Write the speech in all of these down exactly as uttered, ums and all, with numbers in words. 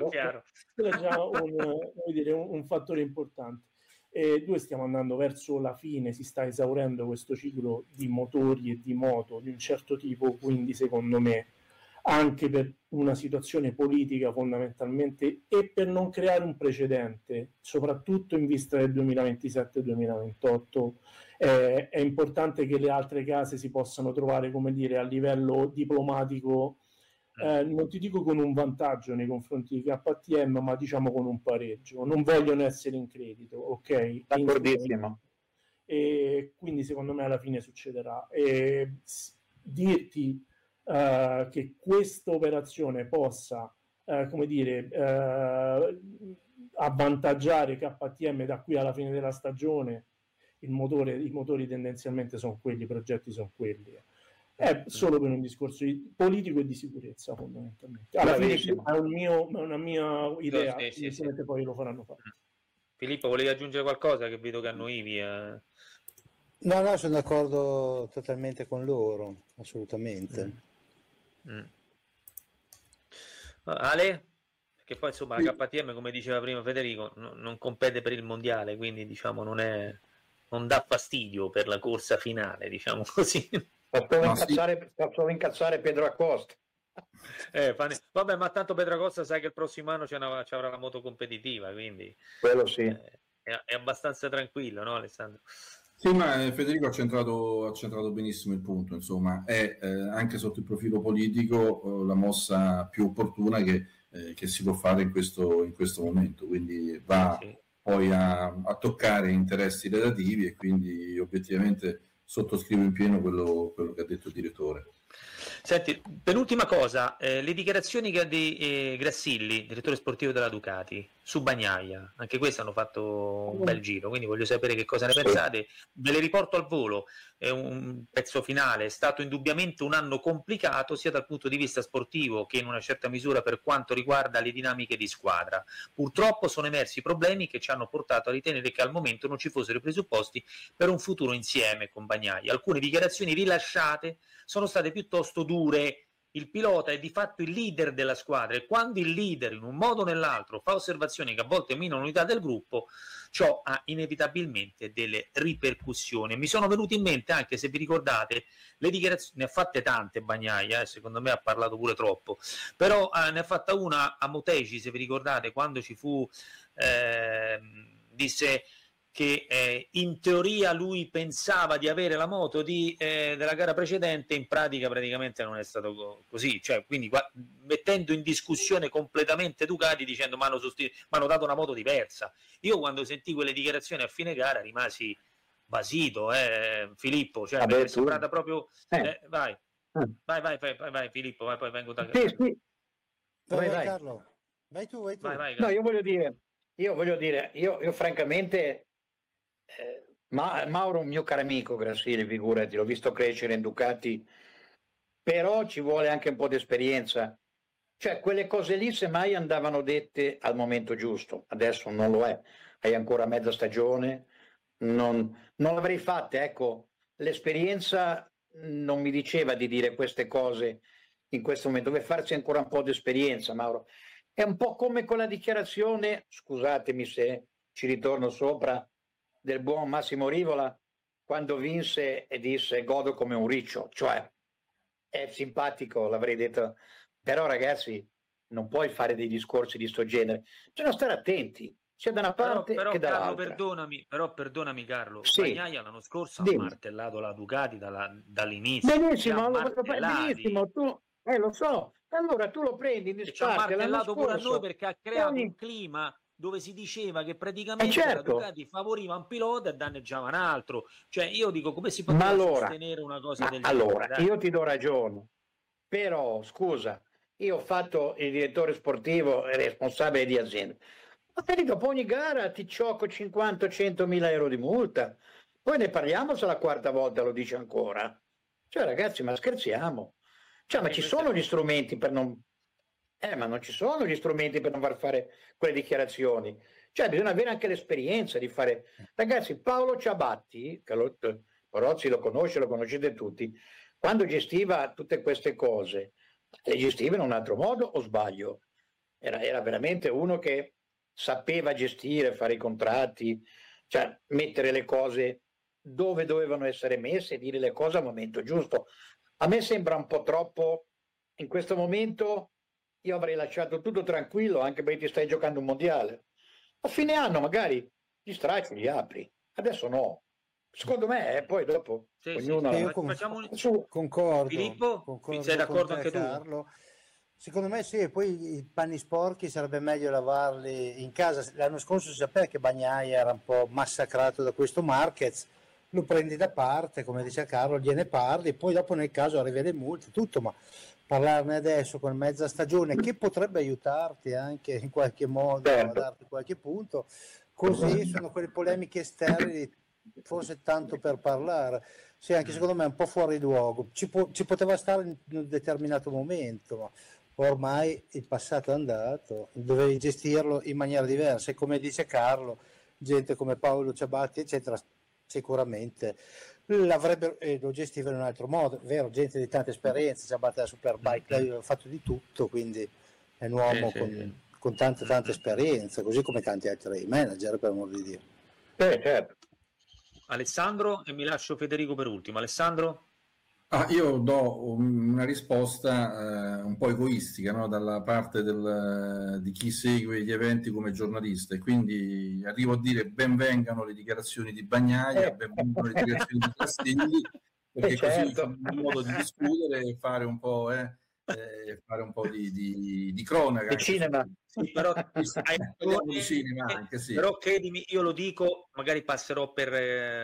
chiaro, chiaro. Quello è già un, vuol dire, un, un fattore importante. E due, stiamo andando verso la fine, si sta esaurendo questo ciclo di motori e di moto di un certo tipo, quindi secondo me anche per una situazione politica fondamentalmente e per non creare un precedente, soprattutto in vista del duemilaventisette duemilaventotto, eh, è importante che le altre case si possano trovare, come dire, a livello diplomatico, eh, non ti dico con un vantaggio nei confronti di K T M, ma diciamo con un pareggio. Non vogliono essere in credito, ok? D'accordissimo. E quindi secondo me alla fine succederà. E dirti uh, che questa operazione possa, uh, come dire, uh, avvantaggiare K T M da qui alla fine della stagione, il motore, i motori tendenzialmente sono quelli, i progetti sono quelli. È solo per un discorso di politico e di sicurezza, fondamentalmente. Alla fine è un mio, una mia idea, sì, sì, sì. Poi lo faranno fare. Filippo, volevi aggiungere qualcosa? Che vedo che annuivi. Eh. No, no, sono d'accordo totalmente con loro, assolutamente. Mm. Mm. Ale? Perché poi insomma la K T M, come diceva prima Federico, no, non compete per il mondiale, quindi diciamo non è, non dà fastidio per la corsa finale, diciamo così. Sta solo, no, incazzare, sì. sta solo incazzare Pedro Acosta. Eh, vabbè, ma tanto Pedro Acosta sai che il prossimo anno ci avrà la moto competitiva, quindi quello sì. Eh, è, è abbastanza tranquillo, no Alessandro? Sì, ma Federico ha centrato, ha centrato benissimo il punto, insomma, è eh, anche sotto il profilo politico eh, la mossa più opportuna che, eh, che si può fare in questo, in questo momento, quindi va sì. poi a, a toccare interessi relativi e quindi obiettivamente sottoscrivo in pieno quello, quello che ha detto il direttore. Senti, penultima cosa, eh, le dichiarazioni di eh, Grassilli, direttore sportivo della Ducati, su Bagnaia, anche queste hanno fatto un bel giro, quindi voglio sapere che cosa ne pensate. Ve le riporto al volo, è un pezzo finale, è stato indubbiamente un anno complicato sia dal punto di vista sportivo che in una certa misura per quanto riguarda le dinamiche di squadra. Purtroppo sono emersi problemi che ci hanno portato a ritenere che al momento non ci fossero i presupposti per un futuro insieme con Bagnaia. Alcune dichiarazioni rilasciate sono state piuttosto dure. Il pilota è di fatto il leader della squadra e quando il leader in un modo o nell'altro fa osservazioni che a volte minano l'unità del gruppo, ciò ha inevitabilmente delle ripercussioni. Mi sono venute in mente, anche se vi ricordate, le dichiarazioni, ne ha fatte tante Bagnaia, eh, secondo me ha parlato pure troppo, però eh, ne ha fatta una a Motegi, se vi ricordate, quando ci fu, eh, disse che eh, in teoria lui pensava di avere la moto di, eh, della gara precedente, in pratica praticamente non è stato co- così, cioè quindi qua, mettendo in discussione completamente Ducati dicendo mi hanno, sostitu- hanno dato una moto diversa. Io quando sentì quelle dichiarazioni a fine gara rimasi basito, eh, Filippo, cioè mi è sembrata proprio eh. Eh, vai. Eh. vai vai vai vai vai Filippo, vai, poi vengo da sì, sì. vai, vai, vai Carlo, vai tu, vai tu. Vai, vai, no, io voglio dire io voglio dire io, io francamente Eh, ma Mauro è un mio caro amico Grassilli, figurati, l'ho visto crescere in Ducati, però ci vuole anche un po' di esperienza, cioè quelle cose lì semmai andavano dette al momento giusto, adesso non lo è, hai ancora mezza stagione, non, non l'avrei fatta, ecco, l'esperienza non mi diceva di dire queste cose in questo momento, deve farsi ancora un po' di esperienza, Mauro. È un po' come con la dichiarazione, scusatemi se ci ritorno sopra, del buon Massimo Rivola quando vinse e disse godo come un riccio, cioè è simpatico, l'avrei detto, però ragazzi non puoi fare dei discorsi di sto genere, bisogna stare attenti sia da una parte però, però, che dall'altra. Carlo, perdonami, però perdonami Carlo, sì. Bagnaia l'anno scorso Dimmi. ha martellato la Ducati dalla, dall'inizio, benissimo, lo, benissimo tu, eh, lo so, allora tu lo prendi in disparte, ci ha martellato pure a noi perché ha creato ogni... un clima dove si diceva che praticamente eh certo. la Ducati favoriva un pilota e danneggiava un altro, cioè io dico come si poteva allora, sostenere una cosa del allora, genere? Io ti do ragione, però scusa, io ho fatto il direttore sportivo e responsabile di azienda, ma dopo ogni gara ti ciocco cinquanta cento mila euro di multa, poi ne parliamo se la quarta volta lo dice ancora, cioè ragazzi ma scherziamo, cioè ma ci sono gli strumenti per non Eh, ma non ci sono gli strumenti per non far fare quelle dichiarazioni. Cioè, bisogna avere anche l'esperienza di fare. Ragazzi, Paolo Ciabatti, che lo, Rozzi lo conosce, lo conoscete tutti, quando gestiva tutte queste cose, le gestiva in un altro modo o sbaglio? era, era veramente uno che sapeva gestire, fare i contratti, cioè mettere le cose dove dovevano essere messe, dire le cose al momento giusto. A me sembra un po' troppo, in questo momento io avrei lasciato tutto tranquillo, anche perché ti stai giocando un mondiale. A fine anno magari gli stracci li apri, adesso no. Secondo me, eh, poi dopo Sì, ognuno... sì, sì. Io con- Facciamo un... Su- concordo, Filippo, concordo sei d'accordo con te, anche tu? Carlo. Secondo me sì, e poi i panni sporchi sarebbe meglio lavarli in casa. L'anno scorso si sapeva che Bagnaia era un po' massacrato da questo Marquez, lo prendi da parte, come dice Carlo, gliene parli, poi dopo nel caso arrivi le multe, tutto, ma parlarne adesso con mezza stagione che potrebbe aiutarti anche in qualche modo a Certo. darti qualche punto, così sono quelle polemiche sterili, forse tanto per parlare. Sì, anche secondo me è un po' fuori luogo, ci, po- ci poteva stare in un determinato momento, ma ormai il passato è andato, dovevi gestirlo in maniera diversa e come dice Carlo, gente come Paolo Ciabatti eccetera sicuramente l'avrebbero e lo gestiva in un altro modo, vero, gente di tanta esperienza, Ciabatti alla Superbike, lei ha fatto di tutto, quindi è un uomo Sì, sì, con, sì. con tanta tanta esperienza, così come tanti altri manager, per amor di Dio. Eh, certo. Alessandro, e mi lascio Federico per ultimo. Alessandro? Ah, io do una risposta eh, un po' egoistica, no? Dalla parte del, di chi segue gli eventi come giornalista, e quindi arrivo a dire benvengano le dichiarazioni di Bagnaia, Eh. benvengano le dichiarazioni di Castilli, perché Eh, così certo. c'è un modo di discutere e fare un po', eh, eh, fare un po' di, di, di cronaca. Di anche cinema. Sì, però Sì, sì, hai parliamo ragione, di cinema eh, anche, sì. però credimi, io lo dico, magari passerò per,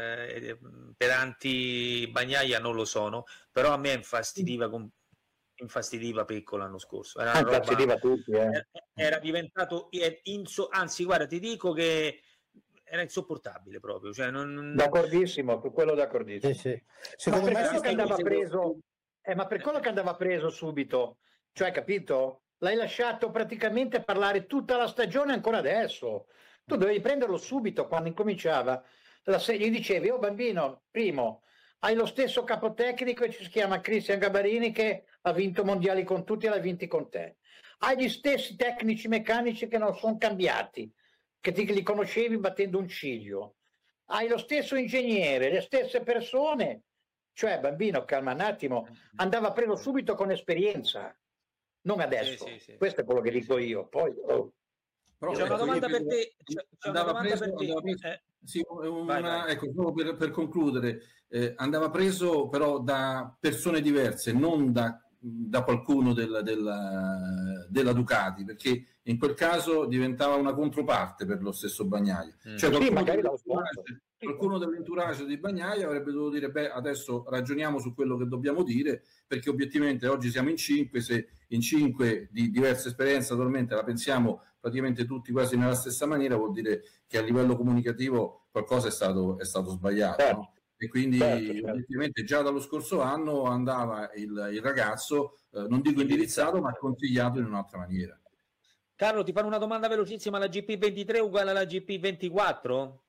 eh, per anti Bagnaia, non lo sono, però a me infastidiva, con- infastidiva Pecco l'anno scorso, era una roba, Infastidiva tutti, eh. era- era diventato, eh, inso- anzi guarda ti dico che era insopportabile proprio, cioè non... D'accordissimo, su quello Sì, d'accordissimo. sì. Ma Secondo per me quello si che sta andava dicendo- preso, eh, ma per quello che andava preso subito, cioè, capito? L'hai lasciato praticamente parlare tutta la stagione ancora adesso. Tu dovevi prenderlo subito quando incominciava. La se- gli dicevi, oh bambino, primo, hai lo stesso capotecnico e ci si chiama Cristian Gabarini che ha vinto mondiali con tutti e l'ha vinti con te. Hai gli stessi tecnici meccanici che non sono cambiati, che ti li conoscevi battendo un ciglio. Hai lo stesso ingegnere, le stesse persone. Cioè, bambino, calma un attimo, andava preso subito con esperienza, non adesso. Sì, sì, sì. Questo è quello che Sì, dico sì. io. Poi, oh, Però, C'è una ecco, domanda io per vedo- te, c'è, c'è una andava domanda preso, per te. andava preso- Eh, sì, una- vai, vai. ecco, solo per, per concludere, eh, andava preso però da persone diverse, non da, da qualcuno del- della, della Ducati, perché in quel caso diventava una controparte per lo stesso Bagnaia. Mm. Cioè, sì, qualcuno, magari da dell'entourage, qualcuno dell'entourage di Bagnaia avrebbe dovuto dire, beh, adesso ragioniamo su quello che dobbiamo dire, perché obiettivamente oggi siamo in cinque, se in cinque di diverse esperienze attualmente la pensiamo praticamente tutti quasi nella stessa maniera, vuol dire che a livello comunicativo qualcosa è stato, è stato sbagliato, Certo. no? E quindi Certo, certo. obiettivamente già dallo scorso anno andava il, il ragazzo, eh, non dico indirizzato, ma consigliato in un'altra maniera. Carlo, ti fanno una domanda velocissima, la G P ventitré uguale alla G P ventiquattro?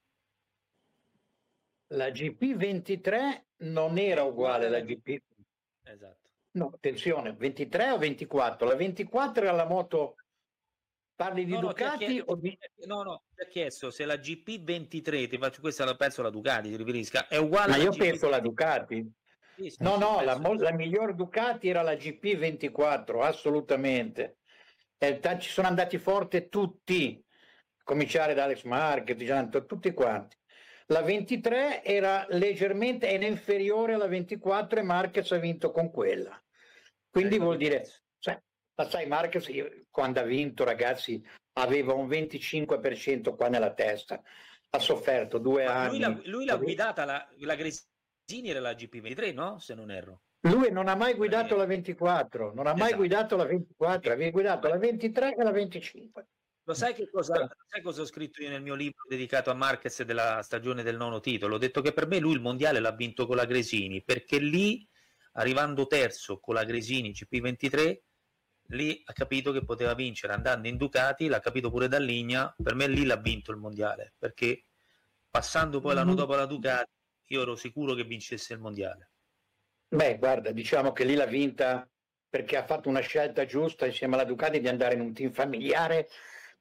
la G P ventitré non era uguale alla G P. Esatto. No, attenzione, ventitré o ventiquattro? La ventiquattro era la moto. Parli di No, no, ti ha Ducati chiesto, o di... no, no, ti ha chiesto se la G P ventitré, ti faccio questa, la penso la Ducati, ti riferisca, è uguale Ma alla io G P penso la ventitré. Ducati. Sì, sì, No, sì, no, la, penso mo- di sì. la miglior Ducati era la G P ventiquattro, assolutamente. Eh, ta- ci sono andati forte tutti, a cominciare da Alex Marquez, Gianto, tutti quanti. La ventitré era leggermente era inferiore alla ventiquattro e Marquez ha vinto con quella. Quindi Ecco, vuol quindi- dire, sai, ma sai, Marquez io, quando ha vinto, ragazzi, aveva un venticinque per cento qua nella testa. Ha sofferto due Ma anni. lui l'ha, lui l'ha guidata, la, la Gresini era la G P ventitré, no? Se non erro. Lui non ha mai guidato la ventiquattro, non ha mai Esatto. guidato la ventiquattro, aveva guidato la ventitré e la venticinque. Lo sai che cosa, sai cosa ho scritto io nel mio libro dedicato a Marquez della stagione del nono titolo? Ho detto che per me lui il mondiale l'ha vinto con la Gresini, perché lì, arrivando terzo con la Gresini G P ventitré, lì ha capito che poteva vincere andando in Ducati, l'ha capito pure da Ligna, per me lì l'ha vinto il mondiale, perché passando poi l'anno dopo la Ducati, io ero sicuro che vincesse il mondiale. Beh, guarda, diciamo che lì l'ha vinta perché ha fatto una scelta giusta insieme alla Ducati di andare in un team familiare